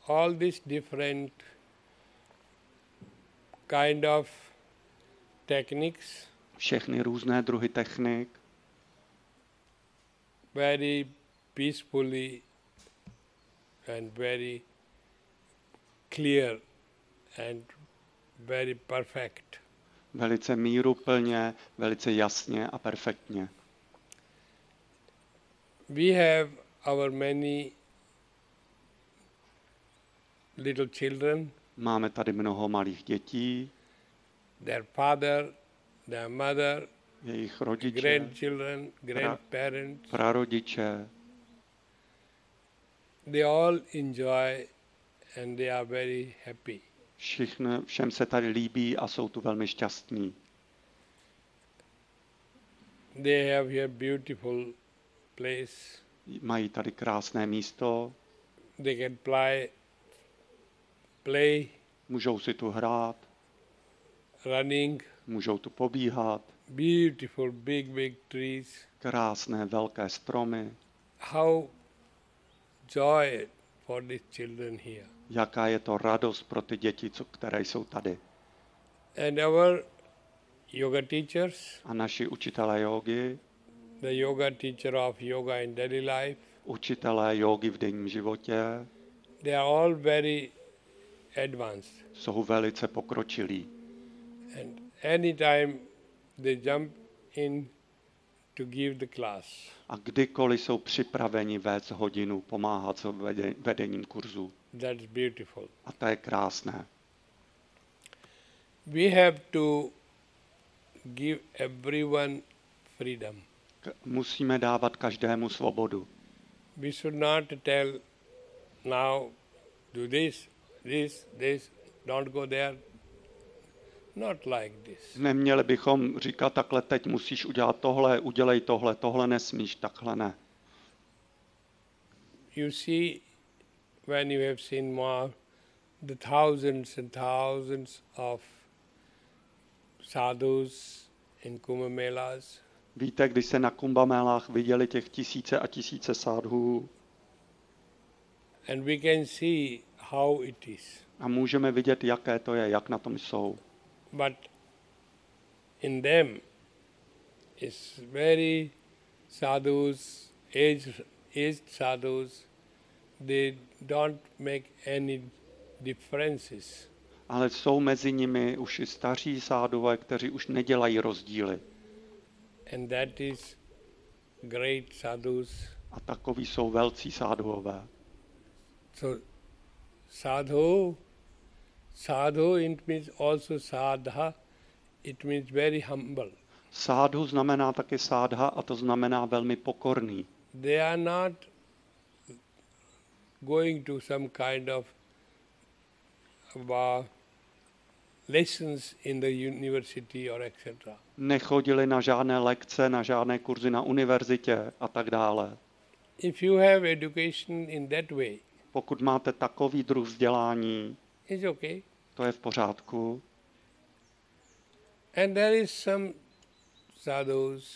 all these different kind of techniques, všechny různé druhy technik, very peacefully and very clear and very perfect. velice míruplně, velice jasně a perfektně. We have our many little children, Máme tady mnoho malých dětí, their father, their mother, jejich rodiče, grandchildren, grandparents, prarodiče, they all enjoy and they are very happy. všem se tady líbí a jsou tu velmi šťastní. They have here beautiful place. Mají tady krásné místo, They can play, můžou si tu hrát, running, můžou tu pobíhat, beautiful big trees. krásné velké stromy. How joy for these children here. Jaká je to radost pro ty děti, které jsou tady. And our yoga teachers, A naši učitelé jógy, the yoga teacher of yoga in daily life, učitelé jógy v denním životě, they are all very advanced. jsou velice pokročilí. And anytime they jump in to give the class. A kdykoliv jsou připraveni vést hodinu, pomáhat s vedením kurzu. That's beautiful. A to je krásné. We have to give everyone freedom. Musíme dávat každému svobodu. We should not tell now do this, don't go there. Not like this. Neměli bychom říkat takhle, teď musíš udělat tohle, udělej tohle nesmíš, takhle ne. You see, when you have seen more, the thousands and thousands of sadhus in Kumbh Melas. Víte, když se na Kumbhamelách viděli těch tisíce a tisíce sádhů, And we can see how it is. a můžeme vidět, jaké to je, jak na tom jsou. But in them is very sadhus, aged sadhus, they don't make any differences. Ale jsou mezi nimi už i staří sádhové, kteří už nedělají rozdíly. And that is great sadhus. A takoví jsou velcí sádhové. So sadhu it means also sadha, it means very humble. Sádhu znamená taky sádha a to znamená velmi pokorný. They are not going to some kind of lessons in the university or etc. Nechodili na žádné lekce, na žádné kurzy na univerzitě a tak dále. If you have education in that way, Pokud máte takový druh vzdělání, it's okay. to je v pořádku. And there is some sadhus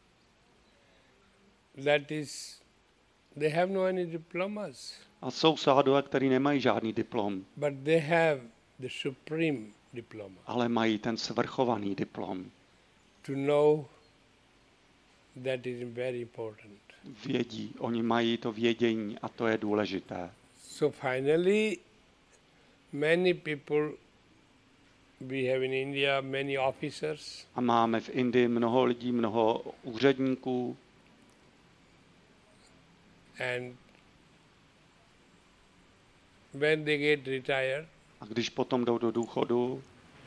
that is, they have no any diplomas, A jsou sádhové, kteří nemají žádný diplom, but they have the supreme diploma ale mají ten svrchovaný diplom. to know that is very important. Vědí, oni mají to vědění a to je důležité. So finally, many people, we have in India many officers, A máme v Indii mnoho lidí, mnoho úředníků and when they get retired, a když potom jdou do důchodu,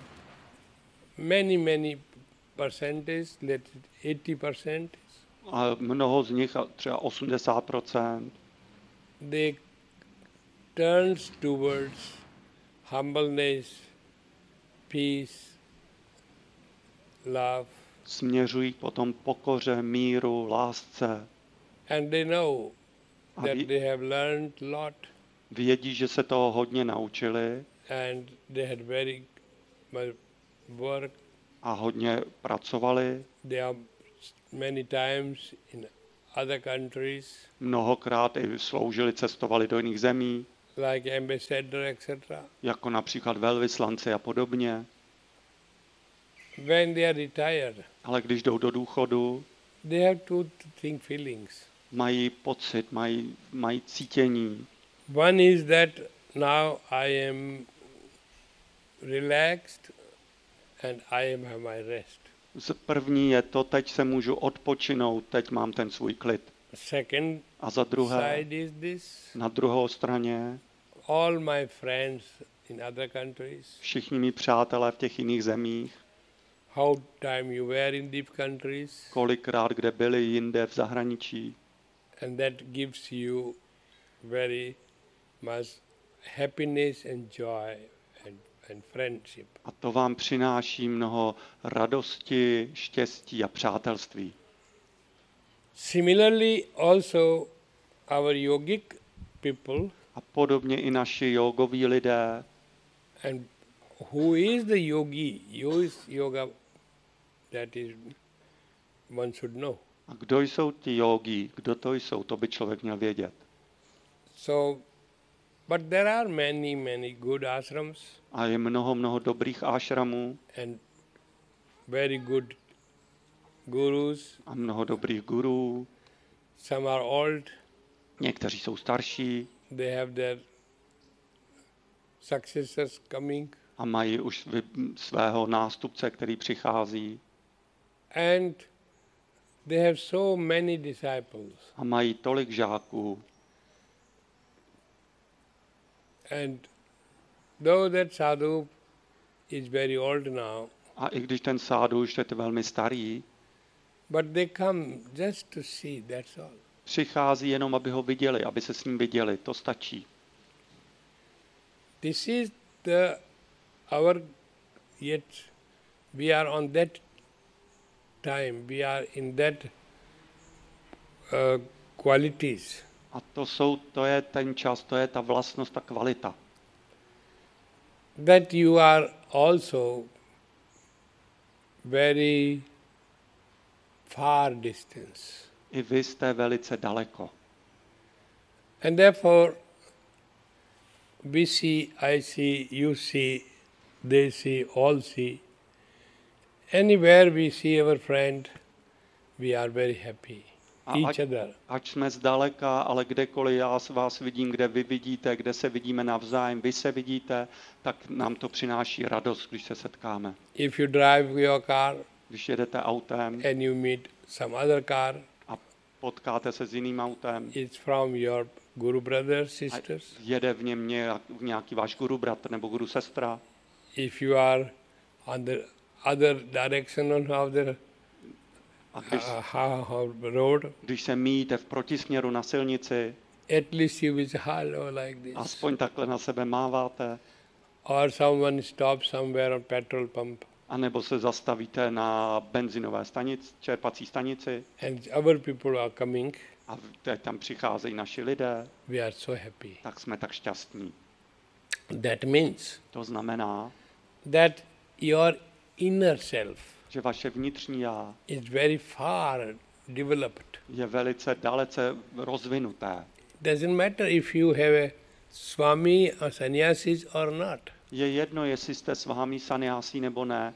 many percentage, let it 80%, a mnoho z nich, a třeba 80%, they turns towards humbleness, peace, love, směřují potom pokoře, míru, lásce. and they know A that they have learned a lot vědí, že se toho hodně naučili and they had very much work. a hodně pracovali. They are many times in other countries, Mnohokrát i sloužili, cestovali do jiných zemí like ambassador, etc. jako například velvyslanci a podobně. When they are retired, Ale když jdou do důchodu, they have two feelings. mají pocit, mají cítění. One is that now I am relaxed and I have my rest. První je to, teď se můžu odpočinout, teď mám ten svůj klid. Second A za druhé, side is this, na druhou straně, all my friends in other countries, všichni mý přátelé v těch jiných zemích, how time you were in deep countries, kolikrát kde byli jinde v zahraničí. and that gives you very much happiness and joy and friendship. A to vám přináší mnoho radosti, štěstí a přátelství. Similarly, also our yogic people, A podobně i naši jogoví lidé. and who is the yogi? Who is yoga? That is, one should know. A kdo jsou ti jogi? Kdo to jsou? To by člověk měl vědět. So, but there are many good ashrams A je mnoho dobrých ášramů and very good gurus. a mnoho dobrých gurů. Some are old, Někteří jsou starší they have their successors coming, a mají už svého nástupce, který přichází. and they have so many disciples. A mají tolik žáků. And though that sadhu is very old now, A i když ten sádu už je velmi starý, but they come just to see, that's all. přichází jenom, aby ho viděli, aby se s ním viděli. To stačí. This is yet we are on that time, we are in that qualities. A to je ten čas, to je ta vlastnost, ta kvalita. That you are also very far distance. I vy jste velice daleko. And therefore, we see, I see, you see, they see, all see. Anywhere we see our friend, we are very happy. Each other. Ať jsme zdaleka, ale kdekoliv já vás vidím, kde vy vidíte, kde se vidíme navzájem, vy se vidíte, tak nám to přináší radost, když se setkáme. If you drive your car Když jedete autem and you meet some other car, a potkáte se s jiným autem, it's from your guru brothers, a sisters. jede v něm nějaký váš guru bratr nebo guru sestra, If you are on the other direction of the a road, když se míjíte v protisměru na silnici, at least you will say hello like this. aspoň takhle na sebe máváte, Or someone stops somewhere on petrol pump anebo se zastavíte na benzinové stanici, čerpací stanici and other people are coming, a teď tam přicházejí naši lidé, we are so happy. tak jsme tak šťastní. That means To znamená, that your inner self že vaše vnitřní já is very far developed. je velice dalece rozvinuté. Doesn't matter if you have a swami or sannyasis or not. Je jedno, jestli jste svámi sannyásí nebo ne.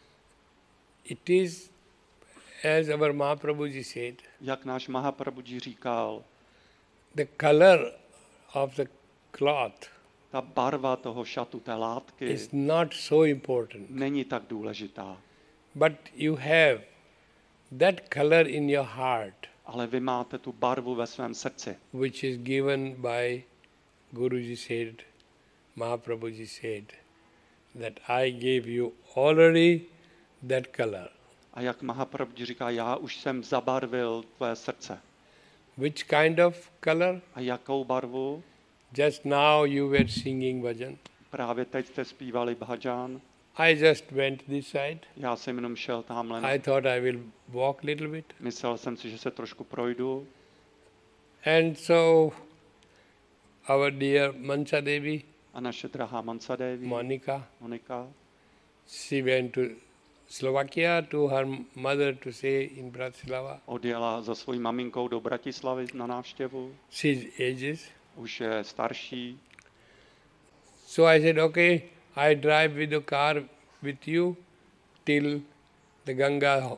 It is, as our Mahaprabhuji said, Jak náš Mahaprabhuji říkal, the color of the cloth ta barva toho šatu, té látky, is not so important. není tak důležitá. But you have that color in your heart, Ale vy máte tu barvu ve svém srdci, which is given by Guruji said, Mahaprabhuji said, that I gave you already that color. a jak Mahaprabhuji říká, já už jsem zabarvil tvé srdce. Which kind of color? A jakou barvu? Just now you were singing bhajan. Právě teď jste zpívali bhajan. I just went this side. Já jsem jenom šel tamhle. I thought I will walk a little bit. Myslel jsem si, že se trošku projdu. And so our dear Mansa Devi, A naše drahá Mansa Devi, Monika, she went to Slovakia to her mother to stay in Bratislava. odjela za svojí maminkou do Bratislavy na návštěvu. She's ages. Už je starší. So I said, okay, I drive with the car with you till the Ganga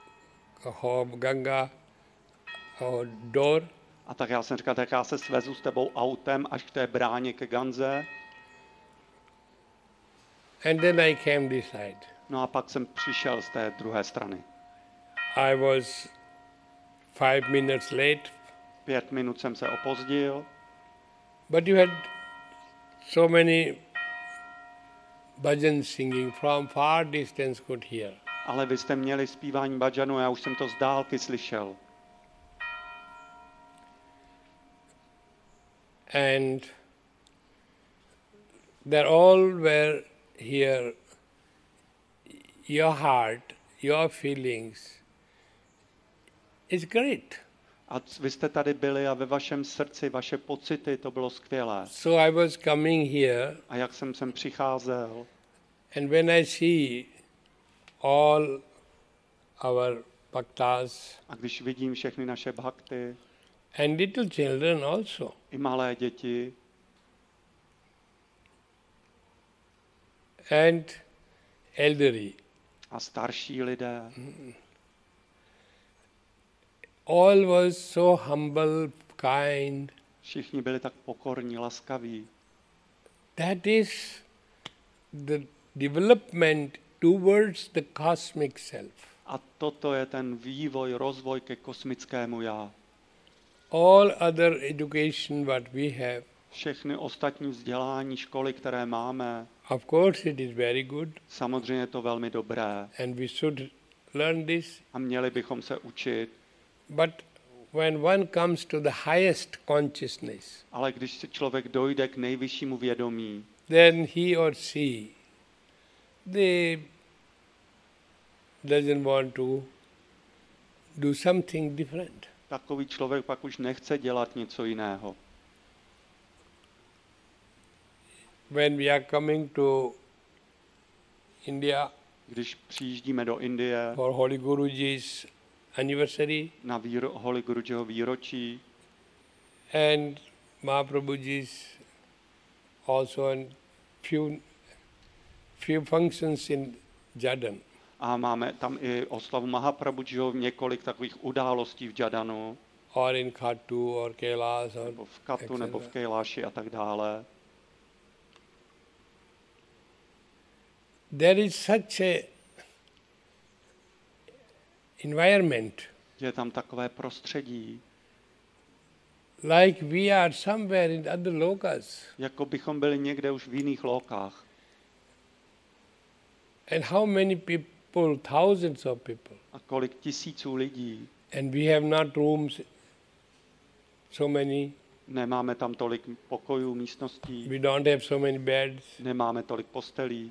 door. A tak já jsem říkal, tak já se svezu s tebou autem až k té bráně ke Ganze. And then I came this side. No a pak jsem přišel z té druhé strany. I was 5 minutes late. 5 minut jsem se opozdil. But you had so many bhajans singing from far distance could hear. Ale vy jste měli zpívání bhajanu, já už jsem to z dálky slyšel. And they all were here. Your heart, your feelings is great. A vy jste tady byli a ve vašem srdci, vaše pocity, to bylo skvělé. So I was coming here, A jak jsem sem přicházel, and when I see all our bhaktas a když vidím všechny naše bhakty, and little children also, i malé děti, and elderly, a starší lidé, all was so humble, kind. všichni byli tak pokorní, laskaví. That is the development towards the cosmic self. A toto je ten vývoj, rozvoj ke kosmickému já. All other education what we have, Všechny ostatní vzdělání, školy, které máme, of course it is very good, samozřejmě je to velmi dobré and we should learn this. a měli bychom se učit, But when one comes to the highest consciousness, ale když si člověk dojde k nejvyššímu vědomí, then he or she, they doesn't want to do something different. takový člověk pak už nechce dělat něco jiného. When we are coming to India Když přijíždíme do Indie for Holy Guruji's anniversary na Holy Gurujiho výročí and Mahaprabhuji's also in few functions in Jadan. a máme tam i oslavu Mahaprabhujiho, několik takových událostí v Jadanu, Or in Khatu or Kailas or nebo v Katu, etc. nebo v Kailaši a tak dále. There is such a environment Je tam takové prostředí, like we are somewhere in other lokas. jako bychom byli někde už v jiných lokách. And how many people, thousands of people. A kolik tisíců lidí. And we have not rooms, so many. Nemáme tam tolik pokojů, místností, We don't have so many beds, nemáme tolik postelí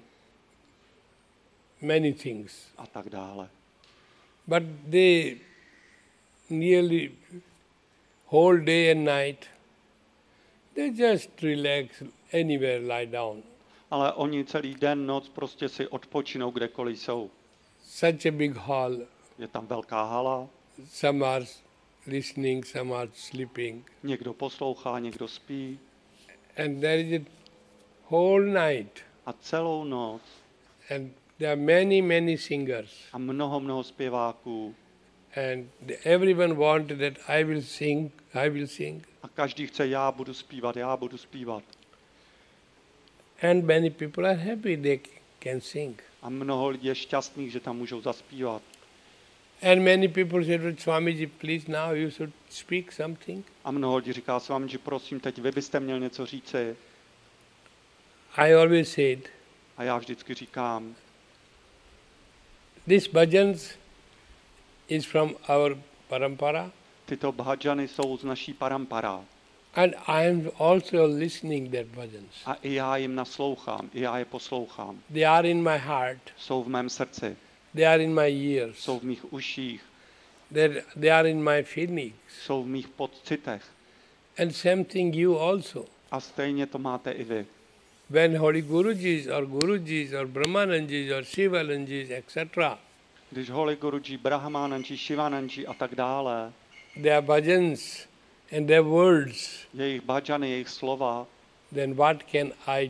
many things. a tak dále. But they nearly whole day and night, they just relax anywhere, lie down. Ale oni celý den, noc prostě si odpočinou, kdekoliv jsou. Such a big hall. Je tam velká hala, Some are listening, some are sleeping. někdo poslouchá, někdo spí And there is a whole night. a celou noc And there are many, many singers. a mnoho zpěváků And everyone wanted that I will sing, I will sing. a každý chce, já budu zpívat. And many people are happy they can sing. A mnoho lidí je šťastných, že tam můžou zaspívat. And many people said, Swamiji, please now you should speak something. A mnoho lidí říká s vámi, že prosím, teď vy byste měl něco říci. I always said, A já vždycky říkám, this bhajans is from our parampara. tyto bhajany jsou z naší parampara. And I am also listening that bhajans. A i já jim naslouchám, i já je poslouchám. They are in my heart. Jsou v mém srdci, They are in my ears. jsou v mých uších, They are in my feelings. jsou v mých pocitech. And same thing you also. A stejně to máte i vy. When Holy Gurujis or Brahmanandjis or Shivanandjis, etc., Když Holy Guruji, Brahmanandji, Shivanandji a tak dále, their bhajans and their words, jejich bhajany, jejich slova, then what can I